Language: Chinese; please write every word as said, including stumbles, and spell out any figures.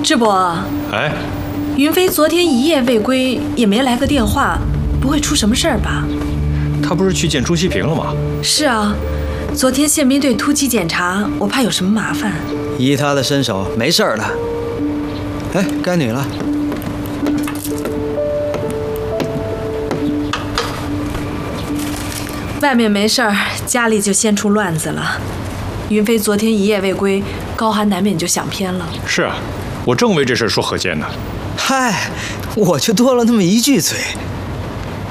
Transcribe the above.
智伯， 哎， 云飞昨天一夜未归，也没来个电话，不会出什么事儿吧？ 他不是去见钟西平了吗？ 是啊，昨天宪兵队突击检查，我怕有什么麻烦。 依他的身手，没事儿了。哎，该你了。 外面没事儿，家里就先出乱子了。云飞昨天一夜未归，高寒难免就想偏了。 是啊，我正为这事说何坚呢。 嗨，我就多了那么一句嘴。